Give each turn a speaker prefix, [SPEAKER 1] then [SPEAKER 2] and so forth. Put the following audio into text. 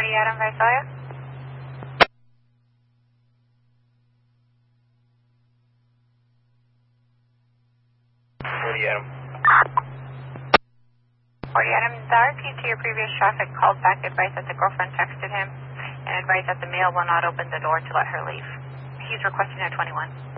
[SPEAKER 1] Woody Adam Visalia.
[SPEAKER 2] Woody Adam.
[SPEAKER 1] Woody Adam, the RP to your previous traffic called back, advised that the girlfriend texted him and advised that the male will not open the door to let her leave. He's requesting a 21.